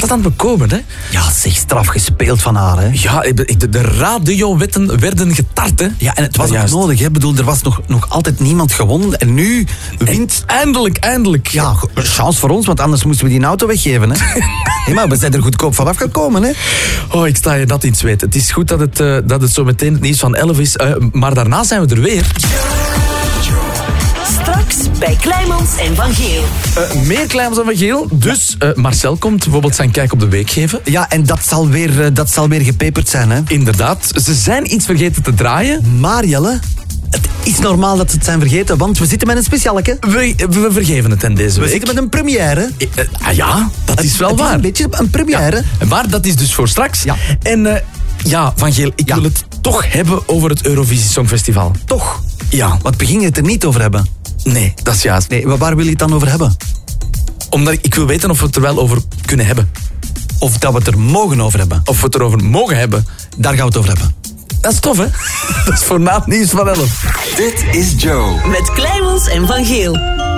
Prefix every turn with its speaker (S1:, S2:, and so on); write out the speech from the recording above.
S1: altijd aan het bekomen, hè?
S2: Ja, zeg, straf gespeeld van haar, hè.
S1: Ja, de radiowetten werden getart, hè?
S2: Ja, en het was ook
S1: Juist.
S2: nodig, hè. Ik bedoel, er was nog altijd niemand gewonnen. En nu wint...
S1: Eindelijk.
S2: Ja, chance voor ons, want anders moesten we die auto weggeven, hè. Hey, maar we zijn er goedkoop vanaf gekomen, hè.
S1: Oh, ik sta je dat in het zweet. Het is goed dat het zo meteen het nieuws van 11 is. Maar daarna zijn we er weer.
S3: Straks bij Kleimans en Van Geel.
S1: Meer Kleimans en Van Geel. Dus Marcel komt bijvoorbeeld zijn kijk op de week geven.
S2: Ja, en dat zal weer gepeperd zijn, hè.
S1: Inderdaad. Ze zijn iets vergeten te draaien.
S2: Maar, Jelle, het is normaal dat ze het zijn vergeten, want we zitten met een specialeke.
S1: We vergeven het hen deze
S2: We
S1: week.
S2: zitten met een première.
S1: Ja, dat is wel
S2: Het
S1: waar.
S2: een beetje een première.
S1: Ja, maar dat is dus voor straks.
S2: Ja.
S1: En Van Geel, ik wil het toch hebben over het Eurovisie Songfestival.
S2: Toch?
S1: Ja.
S2: Want we gingen het er niet over hebben.
S1: Nee, dat is juist.
S2: Nee, waar wil je het dan over hebben?
S1: Omdat ik wil weten of we het er wel over kunnen hebben.
S2: Of dat we het er mogen over hebben.
S1: Of we het erover mogen hebben.
S2: Daar gaan we het over hebben.
S1: Dat is tof, hè? Dat is voor na het nieuws van 11.
S4: Dit is Joe.
S3: Met Kleimans en Van Geel.